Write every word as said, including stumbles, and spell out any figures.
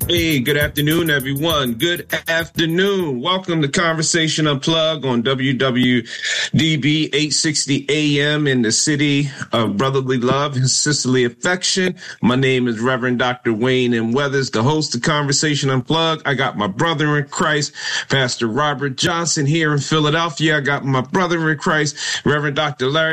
Hey, good afternoon, everyone. Good afternoon. Welcome to Conversation Unplugged on W W D B eight sixty A M in the city of brotherly love and sisterly affection. My name is Reverend Doctor Wayne M. Weathers, the host of Conversation Unplugged. I got my brother in Christ, Pastor Robert Johnson, here in Philadelphia. I got my brother in Christ, Reverend Doctor Larry